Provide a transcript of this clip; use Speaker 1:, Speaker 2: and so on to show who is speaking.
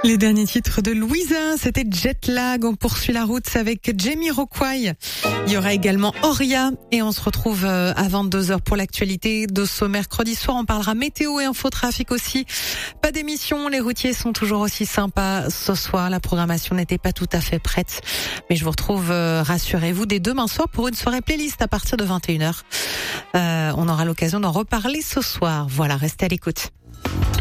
Speaker 1: Les derniers titres de Louisa, c'était Jet Lag. On poursuit la route avec Jamiroquai. Il y aura également Oria et on se retrouve à 22h pour l'actualité de ce mercredi soir. On parlera météo et infotrafic aussi. Pas d'émission, les routiers sont toujours aussi sympas ce soir. La programmation n'était pas tout à fait prête, mais je vous retrouve, rassurez-vous, dès demain soir pour une soirée playlist à partir de 21h. On aura l'occasion d'en reparler ce soir. Voilà, restez à l'écoute.